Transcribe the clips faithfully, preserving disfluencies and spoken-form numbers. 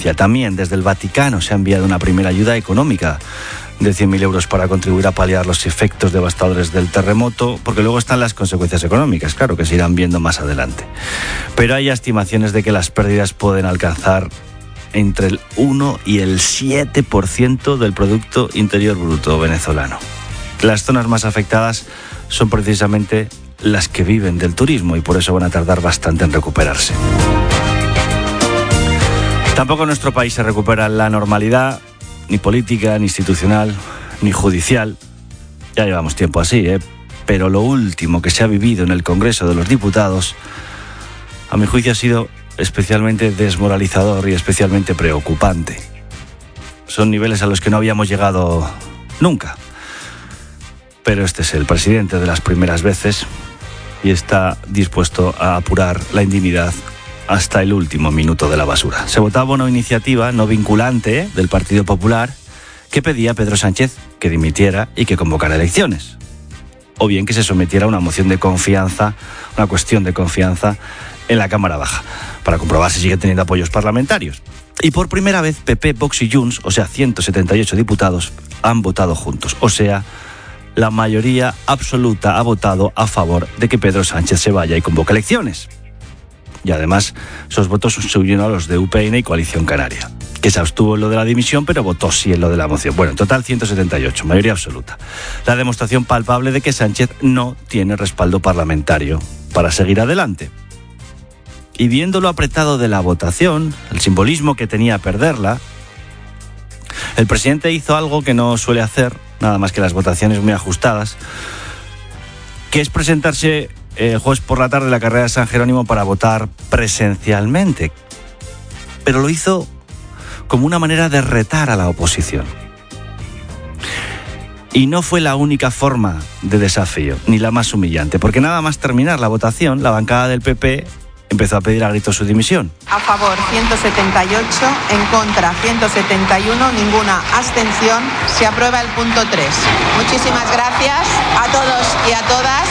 diplomacia. También desde el Vaticano se ha enviado una primera ayuda económica de cien mil euros para contribuir a paliar los efectos devastadores del terremoto, porque luego están las consecuencias económicas, claro, que se irán viendo más adelante. Pero hay estimaciones de que las pérdidas pueden alcanzar entre el uno y el siete por ciento del Producto Interior Bruto venezolano. Las zonas más afectadas son precisamente las que viven del turismo y por eso van a tardar bastante en recuperarse. Tampoco nuestro país se recupera en la normalidad, ni política, ni institucional, ni judicial. Ya llevamos tiempo así, ¿eh? Pero lo último que se ha vivido en el Congreso de los Diputados, a mi juicio, ha sido especialmente desmoralizador y especialmente preocupante. Son niveles a los que no habíamos llegado nunca. Pero este es el presidente de las primeras veces y está dispuesto a apurar la indignidad hasta el último minuto de la basura. Se votaba una iniciativa no vinculante del Partido Popular que pedía a Pedro Sánchez que dimitiera y que convocara elecciones. O bien que se sometiera a una moción de confianza, una cuestión de confianza en la Cámara Baja, para comprobar si sigue teniendo apoyos parlamentarios. Y por primera vez P P, Vox y Junts, o sea, ciento setenta y ocho diputados, han votado juntos. O sea, la mayoría absoluta ha votado a favor de que Pedro Sánchez se vaya y convoque elecciones. Y además, esos votos se unieron a los de U P N y Coalición Canaria, que se abstuvo en lo de la dimisión, pero votó sí en lo de la moción. Bueno, en total ciento setenta y ocho, mayoría absoluta. La demostración palpable de que Sánchez no tiene respaldo parlamentario para seguir adelante. Y viendo lo apretado de la votación, el simbolismo que tenía perderla, el presidente hizo algo que no suele hacer, nada más que las votaciones muy ajustadas, que es presentarse el jueves por la tarde en la carrera de San Jerónimo para votar presencialmente. Pero lo hizo como una manera de retar a la oposición. Y no fue la única forma de desafío, ni la más humillante, porque nada más terminar la votación, la bancada del P P empezó a pedir a gritos su dimisión. A favor ciento setenta y ocho, en contra ciento setenta y uno, ninguna abstención. Se aprueba el punto tres. Muchísimas gracias a todos y a todas.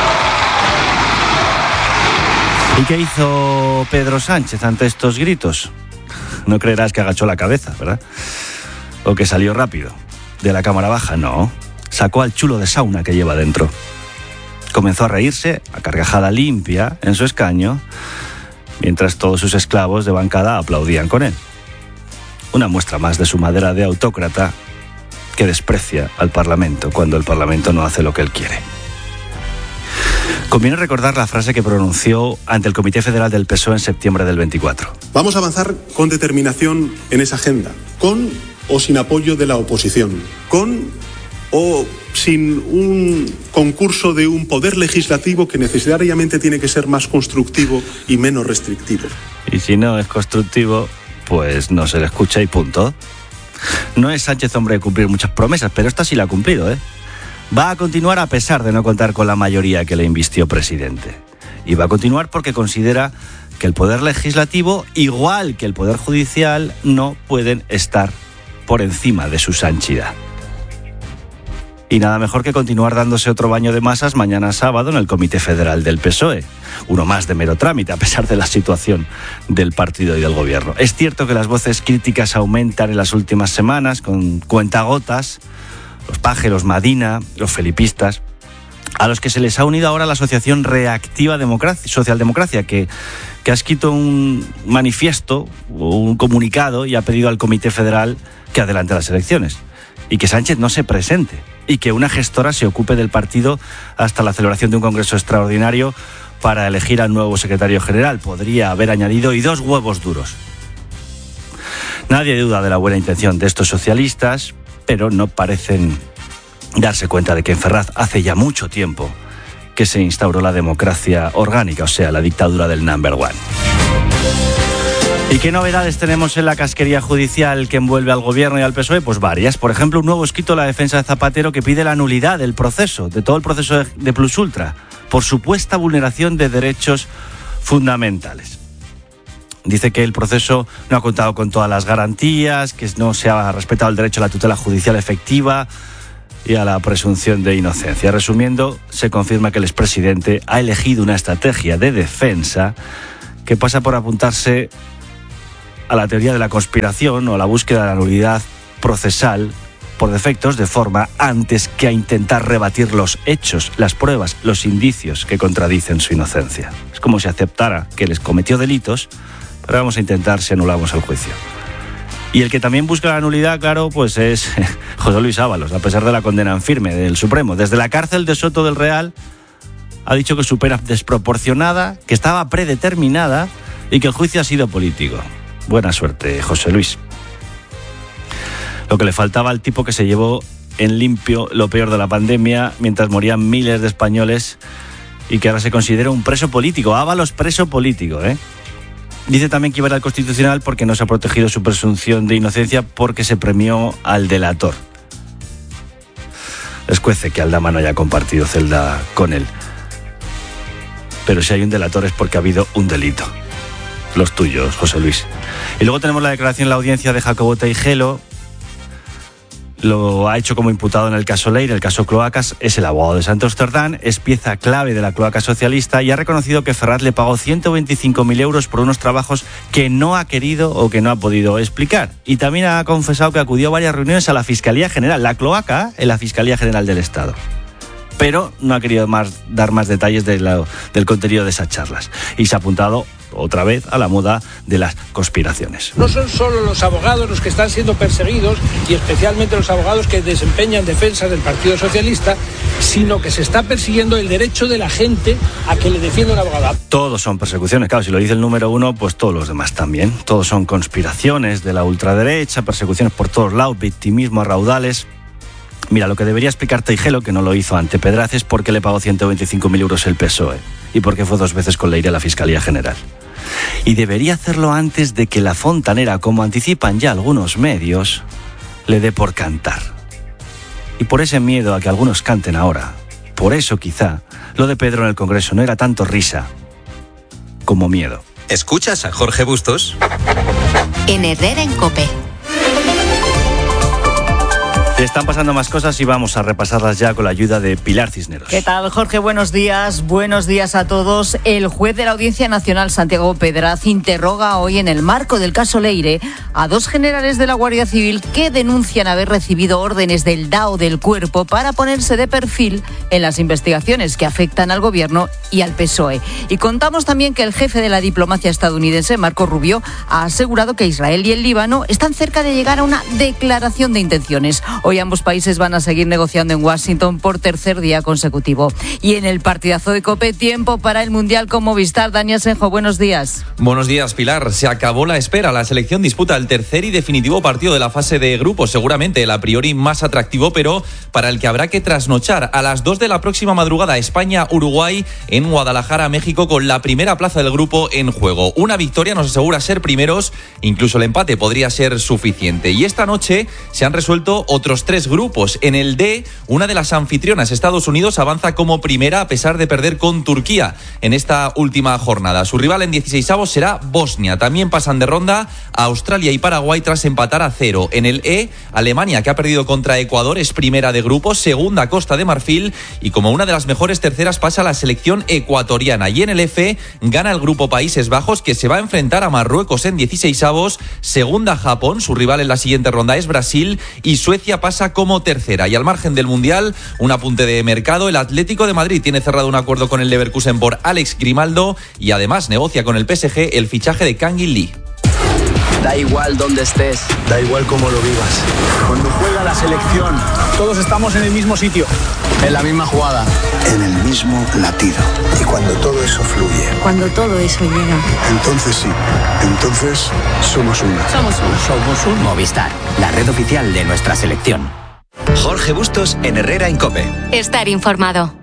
¿Y qué hizo Pedro Sánchez ante estos gritos? No creerás que agachó la cabeza, ¿verdad? O que salió rápido de la Cámara Baja, no. Sacó al chulo de sauna que lleva dentro. Comenzó a reírse, a carcajada limpia, en su escaño, mientras todos sus esclavos de bancada aplaudían con él. Una muestra más de su madera de autócrata que desprecia al Parlamento cuando el Parlamento no hace lo que él quiere. Conviene recordar la frase que pronunció ante el Comité Federal del P S O E en septiembre del veinticuatro. Vamos a avanzar con determinación en esa agenda, con o sin apoyo de la oposición, con o sin un concurso de un poder legislativo que necesariamente tiene que ser más constructivo y menos restrictivo. Y si no es constructivo, pues no se le escucha y punto. No es Sánchez hombre de cumplir muchas promesas, pero esta sí la ha cumplido, ¿eh? Va a continuar a pesar de no contar con la mayoría que le invistió presidente. Y va a continuar porque considera que el poder legislativo, igual que el poder judicial, no pueden estar por encima de su sanchidad. Y nada mejor que continuar dándose otro baño de masas mañana sábado en el Comité Federal del P S O E. Uno más de mero trámite, a pesar de la situación del partido y del gobierno. Es cierto que las voces críticas aumentan en las últimas semanas, con cuentagotas, los Paje, los Madina, los felipistas, a los que se les ha unido ahora la Asociación Reactiva Democracia, Socialdemocracia, que, que ha escrito un manifiesto o un comunicado y ha pedido al Comité Federal que adelante las elecciones y que Sánchez no se presente y que una gestora se ocupe del partido hasta la celebración de un congreso extraordinario para elegir al nuevo secretario general. Podría haber añadido y dos huevos duros. Nadie duda de la buena intención de estos socialistas, pero no parecen darse cuenta de que en Ferraz hace ya mucho tiempo que se instauró la democracia orgánica, o sea, la dictadura del number one. ¿Y qué novedades tenemos en la casquería judicial que envuelve al gobierno y al P S O E? Pues varias. Por ejemplo, un nuevo escrito de la defensa de Zapatero que pide la nulidad del proceso, de todo el proceso de Plus Ultra, por supuesta vulneración de derechos fundamentales. Dice que el proceso no ha contado con todas las garantías, que no se ha respetado el derecho a la tutela judicial efectiva y a la presunción de inocencia. Resumiendo, se confirma que el expresidente ha elegido una estrategia de defensa que pasa por apuntarse a la teoría de la conspiración o a la búsqueda de la nulidad procesal por defectos de forma antes que a intentar rebatir los hechos, las pruebas, los indicios que contradicen su inocencia. Es como si aceptara que les cometió delitos, pero vamos a intentar si anulamos el juicio. Y el que también busca la nulidad, claro, pues es José Luis Ábalos, a pesar de la condena en firme del Supremo. Desde la cárcel de Soto del Real ha dicho que su pena es desproporcionada, que estaba predeterminada y que el juicio ha sido político. Buena suerte, José Luis. Lo que le faltaba al tipo que se llevó en limpio lo peor de la pandemia mientras morían miles de españoles y que ahora se considera un preso político. Ábalos preso político, ¿eh? Dice también que iba a ir al Constitucional porque no se ha protegido su presunción de inocencia porque se premió al delator. Les cuece que Aldama no haya compartido celda con él. Pero si hay un delator es porque ha habido un delito. Los tuyos, José Luis. Y luego tenemos la declaración en la audiencia de Jacobo Teijelo. Lo ha hecho como imputado en el caso Leire, el caso Cloacas. Es el abogado de Santos Cerdán, es pieza clave de la cloaca socialista y ha reconocido que Ferraz le pagó ciento veinticinco mil euros por unos trabajos que no ha querido o que no ha podido explicar. Y también ha confesado que acudió a varias reuniones a la Fiscalía General, la cloaca en la Fiscalía General del Estado. Pero no ha querido más, dar más detalles de la, del contenido de esas charlas. Y se ha apuntado otra vez a la moda de las conspiraciones. No son solo los abogados los que están siendo perseguidos, y especialmente los abogados que desempeñan defensas del Partido Socialista, sino que se está persiguiendo el derecho de la gente a que le defienda un abogado. Todos son persecuciones, claro, si lo dice el número uno, pues todos los demás también. Todos son conspiraciones de la ultraderecha, persecuciones por todos lados, victimismo a raudales. Mira, lo que debería explicar Teijelo, que no lo hizo ante Pedraz, es por qué le pagó ciento veinticinco mil euros el P S O E y por qué fue dos veces con Leire a la Fiscalía General. Y debería hacerlo antes de que la fontanera, como anticipan ya algunos medios, le dé por cantar. Y por ese miedo a que algunos canten ahora, por eso quizá lo de Pedro en el Congreso no era tanto risa como miedo. ¿Escuchas a Jorge Bustos? En Herrera en COPE. Están pasando más cosas y vamos a repasarlas ya con la ayuda de Pilar Cisneros. ¿Qué tal, Jorge? Buenos días. Buenos días a todos. El juez de la Audiencia Nacional, Santiago Pedraz, interroga hoy en el marco del caso Leire a dos generales de la Guardia Civil que denuncian haber recibido órdenes del D A O del Cuerpo para ponerse de perfil en las investigaciones que afectan al Gobierno y al P S O E. Y contamos también que el jefe de la diplomacia estadounidense, Marco Rubio, ha asegurado que Israel y el Líbano están cerca de llegar a una declaración de intenciones. Hoy ambos países van a seguir negociando en Washington por tercer día consecutivo. Y en el partidazo de COPE, tiempo para el Mundial con Movistar. Dani Asenjo, buenos días. Buenos días, Pilar. Se acabó la espera. La selección disputa el tercer y definitivo partido de la fase de grupos. Seguramente el a priori más atractivo, pero para el que habrá que trasnochar. A las dos de la próxima madrugada, España-Uruguay en Guadalajara, México, con la primera plaza del grupo en juego. Una victoria nos asegura ser primeros. Incluso el empate podría ser suficiente. Y esta noche se han resuelto otros tres grupos. En el D, una de las anfitrionas, Estados Unidos, avanza como primera a pesar de perder con Turquía en esta última jornada. Su rival en dieciseisavos será Bosnia. También pasan de ronda a Australia y Paraguay tras empatar a cero. En el E, Alemania, que ha perdido contra Ecuador, es primera de grupo, segunda Costa de Marfil y como una de las mejores terceras pasa la selección ecuatoriana. Y en el F, gana el grupo Países Bajos, que se va a enfrentar a Marruecos en dieciseisavos, segunda Japón, su rival en la siguiente ronda es Brasil y Suecia pasa como tercera. Y al margen del Mundial, un apunte de mercado, el Atlético de Madrid tiene cerrado un acuerdo con el Leverkusen por Alex Grimaldo y además negocia con el P S G el fichaje de Kang In Lee. Da igual dónde estés, da igual cómo lo vivas. Cuando juega la selección, todos estamos en el mismo sitio, en la misma jugada, en el mismo latido. Y cuando todo eso fluye, cuando todo eso llega, entonces sí, entonces somos uno. Somos uno. Somos un Movistar, la red oficial de nuestra selección. Jorge Bustos en Herrera en COPE. Estar informado.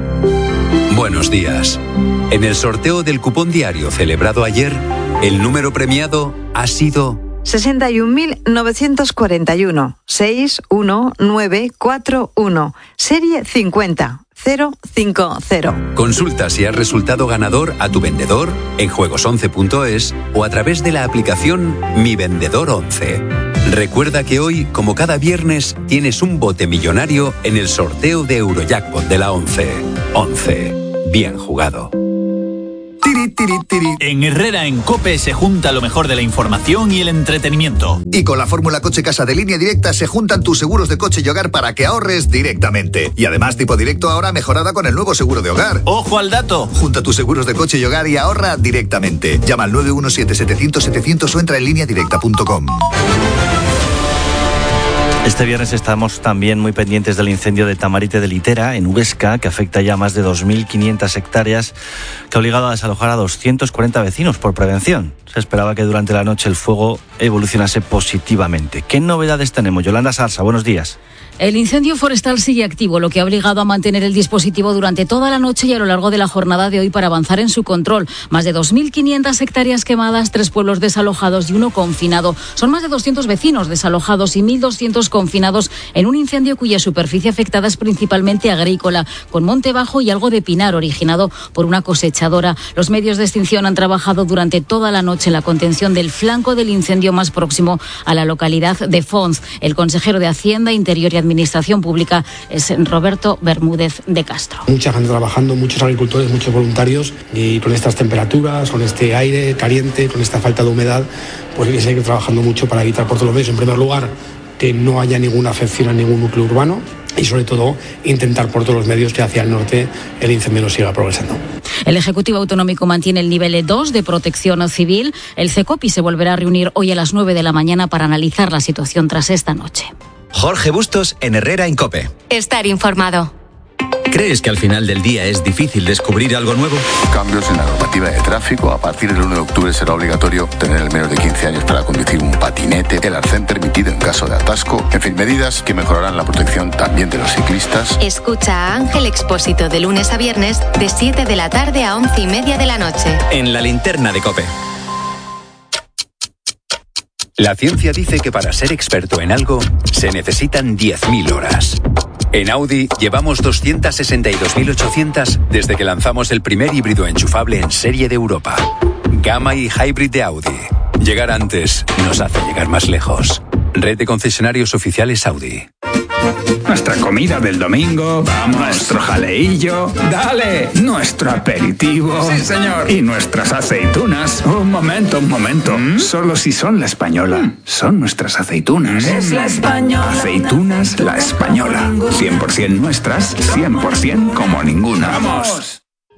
Buenos días. En el sorteo del cupón diario celebrado ayer, el número premiado ha sido sesenta y un mil novecientos cuarenta y uno, seis uno nueve cuatro uno, serie cincuenta cero cinco cero. Consulta si has resultado ganador a tu vendedor en juegos once punto es o a través de la aplicación Mi Vendedor once. Recuerda que hoy, como cada viernes, tienes un bote millonario en el sorteo de Eurojackpot de la once. once. Bien jugado. tiri, tiri. En Herrera en COPE se junta lo mejor de la información y el entretenimiento. Y con la fórmula Coche Casa de Línea Directa se juntan tus seguros de coche y hogar para que ahorres directamente. Y además tipo directo ahora mejorada con el nuevo seguro de hogar. ¡Ojo al dato! Junta tus seguros de coche y hogar y ahorra directamente. Llama al nueve uno siete, setecientos, setecientos o entra en línea directa punto com. Este viernes estamos también muy pendientes del incendio de Tamarite de Litera, en Huesca, que afecta ya a más de dos mil quinientas hectáreas, que ha obligado a desalojar a doscientos cuarenta vecinos por prevención. Se esperaba que durante la noche el fuego evolucionase positivamente. ¿Qué novedades tenemos? Yolanda Sarsa, buenos días. El incendio forestal sigue activo, lo que ha obligado a mantener el dispositivo durante toda la noche y a lo largo de la jornada de hoy para avanzar en su control. Más de dos mil quinientas hectáreas quemadas, tres pueblos desalojados y uno confinado. Son más de doscientos vecinos desalojados y mil doscientos confinados en un incendio cuya superficie afectada es principalmente agrícola, con monte bajo y algo de pinar originado por una cosechadora. Los medios de extinción han trabajado durante toda la noche en la contención del flanco del incendio más próximo a la localidad de Fonz. El consejero de Hacienda, Interior y Administración Pública es Roberto Bermúdez de Castro. Mucha gente trabajando, muchos agricultores, muchos voluntarios, y con estas temperaturas, con este aire caliente, con esta falta de humedad, pues hay que seguir trabajando mucho para evitar por todos los medios, en primer lugar, que no haya ninguna afección a ningún núcleo urbano y sobre todo intentar por todos los medios que hacia el norte el incendio no siga progresando. El Ejecutivo Autonómico mantiene el nivel E dos de protección civil. El CECOPI se volverá a reunir hoy a las nueve de la mañana para analizar la situación tras esta noche. Jorge Bustos en Herrera en COPE. Estar informado. ¿Crees que al final del día es difícil descubrir algo nuevo? Cambios en la normativa de tráfico. A partir del uno de octubre será obligatorio tener el menos de quince años para conducir un patinete, el arcén permitido en caso de atasco. En fin, medidas que mejorarán la protección también de los ciclistas. Escucha a Ángel Expósito de lunes a viernes de siete de la tarde a once y media de la noche. En la linterna de COPE. La ciencia dice que para ser experto en algo se necesitan diez mil horas. En Audi llevamos doscientas sesenta y dos mil ochocientas desde que lanzamos el primer híbrido enchufable en serie de Europa. Gamma y Hybrid de Audi. Llegar antes nos hace llegar más lejos. Red de concesionarios oficiales Audi. Nuestra comida del domingo, vamos, nuestro jaleillo, dale, nuestro aperitivo. Sí, señor. Y nuestras aceitunas. Un momento, un momento. ¿Mm? Solo si son la española. ¿Mm? Son nuestras aceitunas. Es la española. Aceitunas La Española. cien por ciento nuestras, cien por ciento como ninguna. ¡Vamos!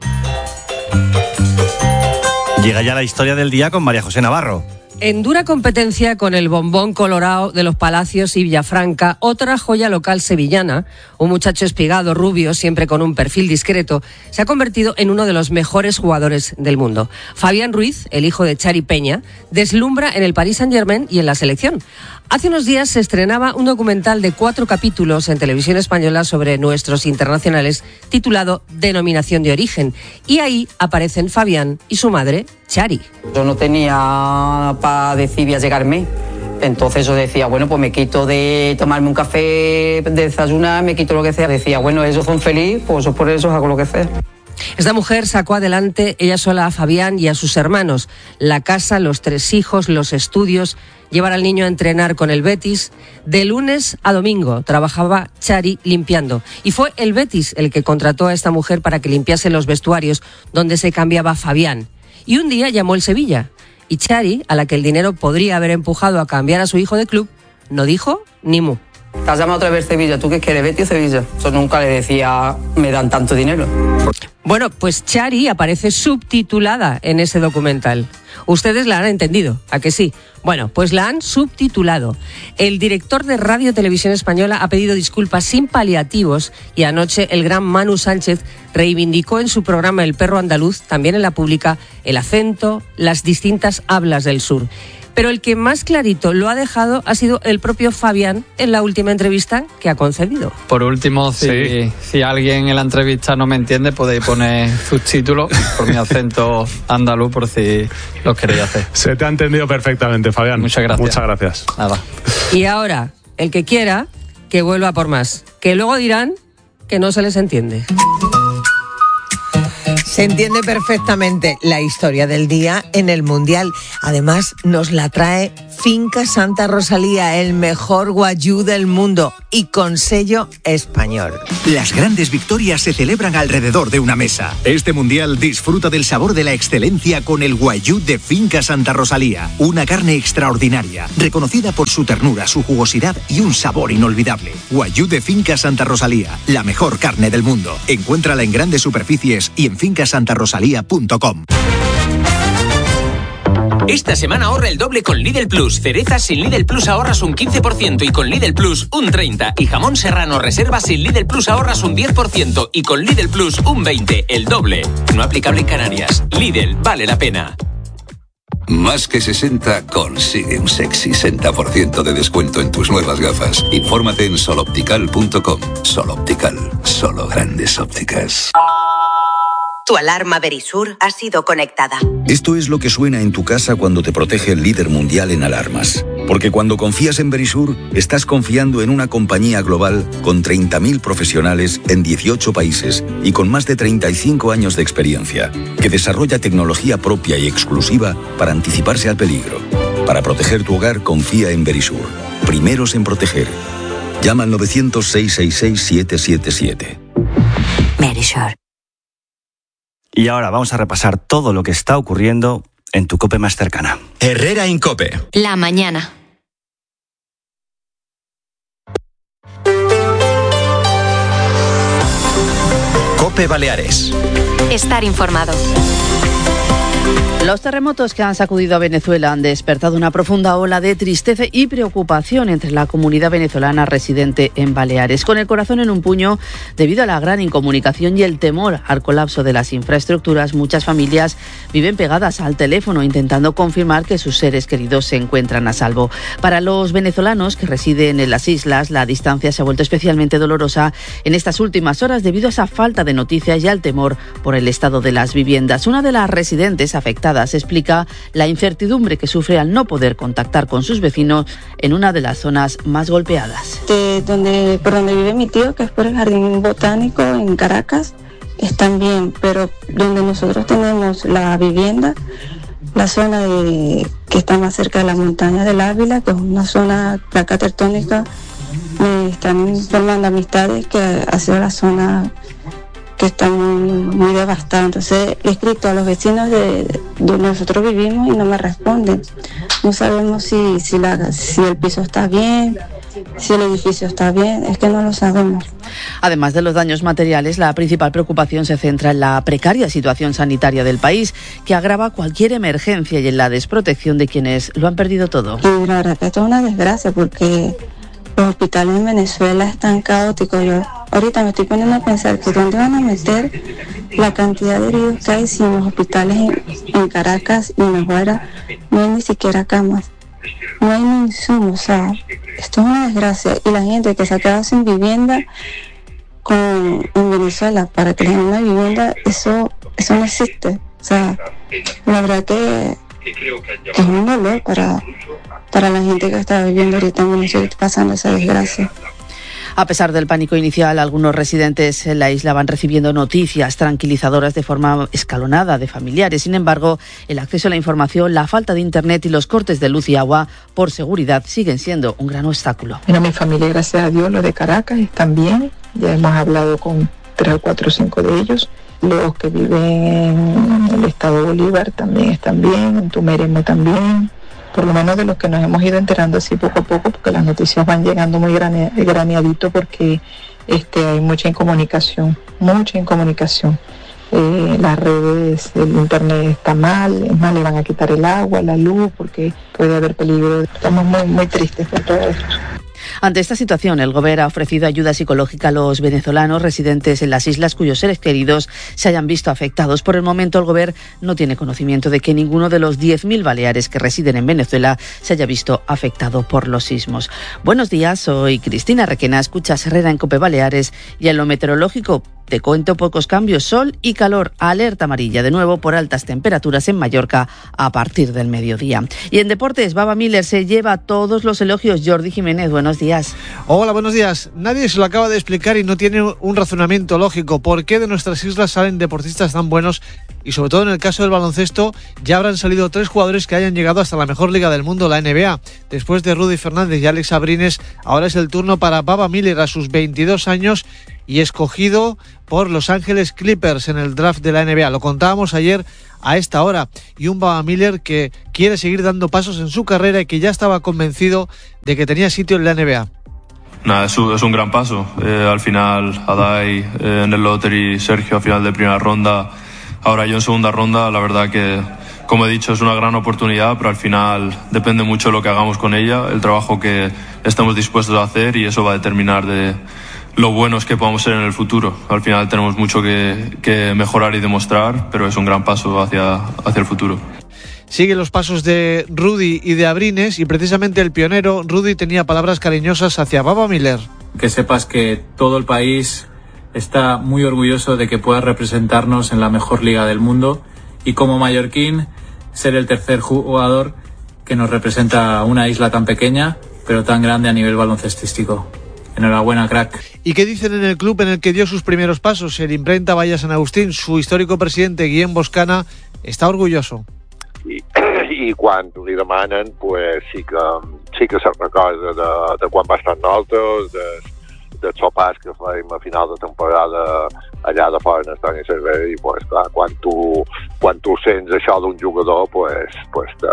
Llega ya la historia del día con María José Navarro. En dura competencia con el bombón colorado de los Palacios y Villafranca, otra joya local sevillana, un muchacho espigado, rubio, siempre con un perfil discreto, se ha convertido en uno de los mejores jugadores del mundo. Fabián Ruiz, el hijo de Xavi Peña, deslumbra en el Paris Saint-Germain y en la selección. Hace unos días se estrenaba un documental de cuatro capítulos en televisión española sobre nuestros internacionales titulado Denominación de Origen. Y ahí aparecen Fabián y su madre, Chari. Yo no tenía para decidir a llegarme. Entonces yo decía, bueno, pues me quito de tomarme un café, de desayunar, me quito lo que sea. Decía, bueno, ellos son felices, pues yo por eso hago lo que sea. Esta mujer sacó adelante ella sola a Fabián y a sus hermanos. La casa, los tres hijos, los estudios, llevar al niño a entrenar con el Betis. De lunes a domingo trabajaba Chari limpiando. Y fue el Betis el que contrató a esta mujer para que limpiase los vestuarios donde se cambiaba Fabián. Y un día llamó el Sevilla. Y Chari, a la que el dinero podría haber empujado a cambiar a su hijo de club, no dijo ni mu. Te has llamado otra vez Sevilla, ¿tú qué quieres, Betis o Sevilla? Yo nunca le decía, me dan tanto dinero. Bueno, pues Chari aparece subtitulada en ese documental. Ustedes la han entendido, ¿a que sí? Bueno, pues la han subtitulado. El director de Radio Televisión Española ha pedido disculpas sin paliativos y anoche el gran Manu Sánchez reivindicó en su programa El Perro Andaluz, también en la pública, el acento, las distintas hablas del sur. Pero el que más clarito lo ha dejado ha sido el propio Fabián en la última entrevista que ha concedido. Por último, si, sí. si alguien en la entrevista no me entiende, podéis poner subtítulos por mi acento andaluz, por si lo queréis hacer. Se te ha entendido perfectamente, Fabián. Muchas gracias. Muchas gracias. Nada. Y ahora, el que quiera, que vuelva por más. Que luego dirán que no se les entiende. Se entiende perfectamente la historia del día en el Mundial. Además, nos la trae Finca Santa Rosalía, el mejor guayú del mundo y con sello español. Las grandes victorias se celebran alrededor de una mesa. Este mundial disfruta del sabor de la excelencia con el guayú de Finca Santa Rosalía. Una carne extraordinaria, reconocida por su ternura, su jugosidad y un sabor inolvidable. Guayú de Finca Santa Rosalía, la mejor carne del mundo. Encuéntrala en grandes superficies y en finca santa rosalía punto com. Esta semana ahorra el doble con Lidl Plus. Cerezas sin Lidl Plus ahorras un quince por ciento y con Lidl Plus un treinta por ciento. Y jamón serrano reserva sin Lidl Plus ahorras un diez por ciento y con Lidl Plus un veinte por ciento, el doble. No aplicable en Canarias. Lidl, vale la pena. Más que sesenta consigue un sexy sesenta por ciento de descuento en tus nuevas gafas. Infórmate en sol optical punto com. Sol Optical, solo grandes ópticas. Tu alarma Verisur ha sido conectada. Esto es lo que suena en tu casa cuando te protege el líder mundial en alarmas. Porque cuando confías en Verisur, estás confiando en una compañía global con treinta mil profesionales en dieciocho países y con más de treinta y cinco años de experiencia, que desarrolla tecnología propia y exclusiva para anticiparse al peligro. Para proteger tu hogar, confía en Verisur. Primeros en proteger. Llama al novecientos, seiscientos sesenta y seis, siete siete siete. Verisur. Y ahora vamos a repasar todo lo que está ocurriendo en tu COPE más cercana. Herrera Incope. La mañana. COPE Baleares. Estar informado. Los terremotos que han sacudido a Venezuela han despertado una profunda ola de tristeza y preocupación entre la comunidad venezolana residente en Baleares, con el corazón en un puño debido a la gran incomunicación y el temor al colapso de las infraestructuras. Muchas familias viven pegadas al teléfono intentando confirmar que sus seres queridos se encuentran a salvo. Para los venezolanos que residen en las islas, la distancia se ha vuelto especialmente dolorosa en estas últimas horas debido a esa falta de noticias y al temor por el estado de las viviendas. Una de las residentes afectadas explica la incertidumbre que sufre al no poder contactar con sus vecinos en una de las zonas más golpeadas. De donde, por donde vive mi tío, que es por el Jardín Botánico en Caracas, están bien, pero donde nosotros tenemos la vivienda, la zona de, que está más cerca de la montaña del Ávila, que es una zona placa tectónica, me están formando amistades que ha sido la zona que está muy, muy devastada. Entonces he escrito a los vecinos de donde nosotros vivimos y no me responden. No sabemos si, si, la, si el piso está bien, si el edificio está bien, es que no lo sabemos. Además de los daños materiales, la principal preocupación se centra en la precaria situación sanitaria del país, que agrava cualquier emergencia, y en la desprotección de quienes lo han perdido todo. Y la verdad que esto es una desgracia porque los hospitales en Venezuela están caóticos. Yo ahorita me estoy poniendo a pensar que dónde van a meter la cantidad de heridos que hay si en los hospitales en, en Caracas y en Afuera no hay ni siquiera camas, no hay ni insumos. O sea, esto es una desgracia. Y la gente que se ha quedado sin vivienda con, en Venezuela para que les den una vivienda, eso, eso no existe. O sea, la verdad que, que es un dolor para... para la gente que está viviendo ahorita en Venezuela pasando esa desgracia. A pesar del pánico inicial, algunos residentes en la isla van recibiendo noticias tranquilizadoras de forma escalonada de familiares. Sin embargo, el acceso a la información, la falta de internet y los cortes de luz y agua por seguridad siguen siendo un gran obstáculo. Bueno, mi familia, gracias a Dios, los de Caracas están bien. Ya hemos hablado con tres o cuatro o cinco de ellos. Los que viven en el estado Bolívar también están bien, en Tumeremo también. Por lo menos de los que nos hemos ido enterando así poco a poco, porque las noticias van llegando muy grane, graneadito, porque este, hay mucha incomunicación, mucha incomunicación. Eh, las redes, el internet está mal, es más, le van a quitar el agua, la luz, porque puede haber peligro. Estamos muy, muy tristes por todo esto. Ante esta situación, el Gobierno ha ofrecido ayuda psicológica a los venezolanos residentes en las islas cuyos seres queridos se hayan visto afectados. Por el momento, el Gobierno no tiene conocimiento de que ninguno de los diez mil baleares que residen en Venezuela se haya visto afectado por los sismos. Buenos días, soy Cristina Requena, escuchas Herrera en COPE Baleares, y en lo meteorológico, Te cuento pocos cambios, sol y calor, alerta amarilla de nuevo por altas temperaturas en Mallorca a partir del mediodía. Y en deportes, Baba Miller se lleva todos los elogios. Jordi Jiménez, buenos días. Hola, buenos días. Nadie se lo acaba de explicar y no tiene un razonamiento lógico. ¿Por qué de nuestras islas salen deportistas tan buenos? Y sobre todo en el caso del baloncesto, ya habrán salido tres jugadores que hayan llegado hasta la mejor liga del mundo, la N B A. Después de Rudy Fernández y Alex Abrines, ahora es el turno para Baba Miller a sus veintidós años y escogido por Los Ángeles Clippers en el draft de la N B A. Lo contábamos ayer a esta hora. Y un Baba Miller que quiere seguir dando pasos en su carrera y que ya estaba convencido de que tenía sitio en la N B A. Nada, es un, es un gran paso. Eh, al final, Adai eh, en el lottery, Sergio a final de primera ronda, ahora yo en segunda ronda. La verdad que, como he dicho, es una gran oportunidad, pero al final depende mucho de lo que hagamos con ella, el trabajo que estamos dispuestos a hacer, y eso va a determinar de lo buenos que podamos ser en el futuro. Al final tenemos mucho que, que mejorar y demostrar, pero es un gran paso hacia, hacia el futuro. Sigue los pasos de Rudy y de Abrines, y precisamente el pionero, Rudy, tenía palabras cariñosas hacia Baba Miller. Que sepas que todo el país está muy orgulloso de que puedas representarnos en la mejor liga del mundo, y como mallorquín, ser el tercer jugador que nos representa una isla tan pequeña, pero tan grande a nivel baloncestístico. Enhorabuena, crack. ¿Y qué dicen en el club en el que dio sus primeros pasos? El imprenta Bahía San Agustín, su histórico presidente Guillem Boscana està orgulloso. I, i quan li demanen, pues, sí que sí que se'n recorda de, de quan va estar nosaltres, de, dels sopars que fèiem a final de temporada allà de fora en Estoni Cervera, i pues, clar, quan tu, quan tu sents això d'un jugador, pues, pues te,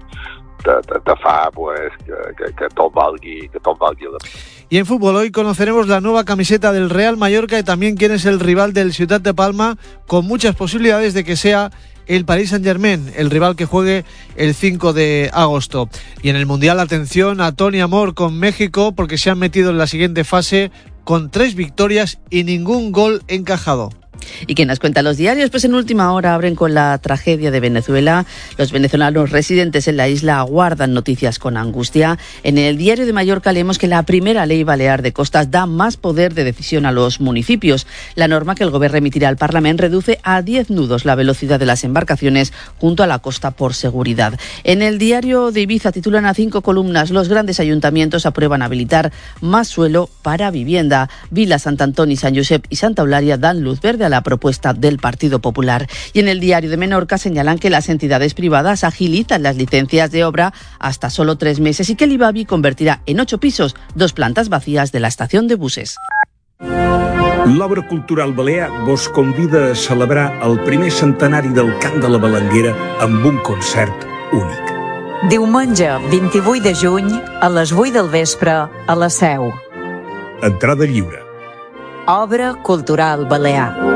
te, te, te fa pues, que, que, que tot valgui, que tot valgui la pena. Y en fútbol, hoy conoceremos la nueva camiseta del Real Mallorca y también quién es el rival del Ciutat de Palma, con muchas posibilidades de que sea el Paris Saint-Germain, el rival que juegue el cinco de agosto. Y en el Mundial, atención a Toni Amor con México, porque se han metido en la siguiente fase con tres victorias y ningún gol encajado. ¿Y quién nos cuenta los diarios? Pues en última hora abren con la tragedia de Venezuela. Los venezolanos residentes en la isla aguardan noticias con angustia. En el Diario de Mallorca leemos que la primera ley balear de costas da más poder de decisión a los municipios. La norma que el gobierno remitirá al Parlamento reduce a diez nudos la velocidad de las embarcaciones junto a la costa por seguridad. En el Diario de Ibiza titulan a cinco columnas: los grandes ayuntamientos aprueban habilitar más suelo para vivienda. Vila, Sant Antoni, Sant Josep y Santa Eulalia dan luz verde a la propuesta del Partido Popular. Y en el Diario de Menorca señalan que las entidades privadas agilizan las licencias de obra hasta solo tres meses y que el IBABI convertirá en ocho pisos dos plantas vacías de la estación de buses. L'Obra Cultural Balear vos convida a celebrar el primer centenari del Cant de la Balanguera amb un concert únic. Diumenge vint-i-vuit de juny a les vuit del vespre a la Seu. Entrada lliure. Obra Cultural Balear.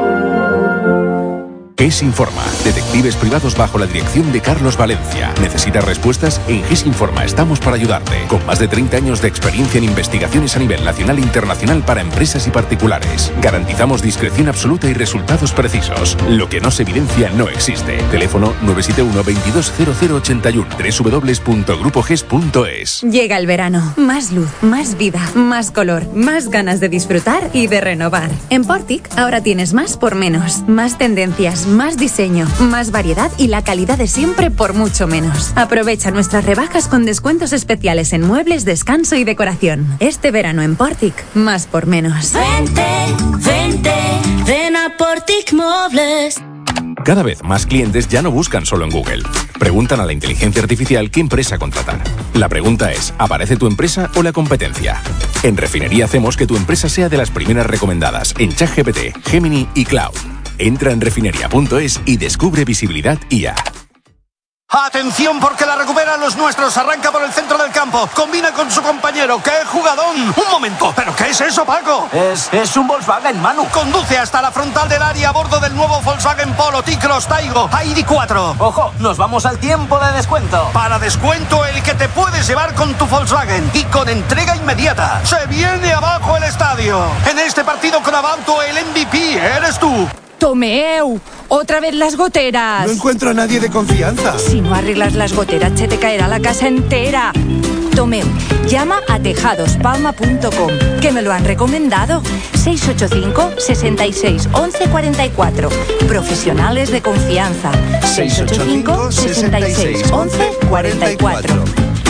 GES Informa, detectives privados bajo la dirección de Carlos Valencia. ¿Necesitas respuestas? En GES Informa estamos para ayudarte. Con más de treinta años de experiencia en investigaciones a nivel nacional e internacional para empresas y particulares. Garantizamos discreción absoluta y resultados precisos. Lo que no se evidencia no existe. Teléfono nueve siete uno veintidós cero cero ochenta y uno, doble u doble u doble u punto grupo ges punto es. Llega el verano. Más luz, más vida, más color, más ganas de disfrutar y de renovar. En Portic ahora tienes más por menos. Más tendencias, más diseño, más variedad y la calidad de siempre por mucho menos. Aprovecha nuestras rebajas con descuentos especiales en muebles, descanso y decoración. Este verano en Portic, más por menos. Vente, vente, ven a Portic Muebles. Cada vez más clientes ya no buscan solo en Google. Preguntan a la inteligencia artificial qué empresa contratar. La pregunta es, ¿aparece tu empresa o la competencia? En Refinería hacemos que tu empresa sea de las primeras recomendadas en ChatGPT, Gemini y Cloud. Entra en refinería punto es y descubre visibilidad I A. Atención porque la recuperan los nuestros. Arranca por el centro del campo. Combina con su compañero. ¡Qué jugadón! Un momento. ¿Pero qué es eso, Paco? Es, es un Volkswagen, Manu. Conduce hasta la frontal del área a bordo del nuevo Volkswagen Polo, T-Cross, Taigo, I D cuatro. Ojo, nos vamos al tiempo de descuento. Para descuento el que te puedes llevar con tu Volkswagen y con entrega inmediata. Se viene abajo el estadio. En este partido con Abauto el M V P eres tú. Tomeu, otra vez las goteras. No encuentro a nadie de confianza. Si no arreglas las goteras, se te caerá la casa entera. proyecto meu. Llama a tejados palma punto com, que me lo han recomendado. seis ocho cinco, sesenta y seis, once cuarenta y cuatro. Profesionales de confianza. seis ocho cinco, sesenta y seis, once cuarenta y cuatro.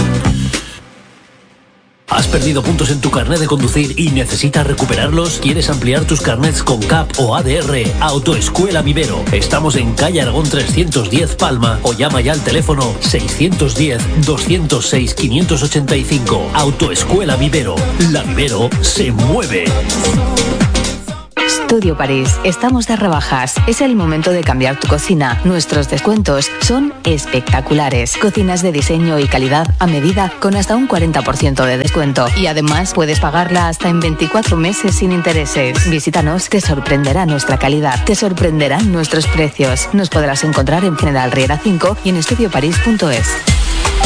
¿Has perdido puntos en tu carnet de conducir y necesitas recuperarlos? ¿Quieres ampliar tus carnets con C A P o A D R? Autoescuela Vivero. Estamos en calle Aragón trescientos diez Palma o llama ya al teléfono seiscientos diez, doscientos seis, quinientos ochenta y cinco. Autoescuela Vivero. La Vivero se mueve. Studio París, estamos de rebajas. Es el momento de cambiar tu cocina. Nuestros descuentos son espectaculares. Cocinas de diseño y calidad a medida con hasta un cuarenta por ciento de descuento. Y además puedes pagarla hasta en veinticuatro meses sin intereses. Visítanos, te sorprenderá nuestra calidad, te sorprenderán nuestros precios. Nos podrás encontrar en General Riera cinco y en estudio parís punto es.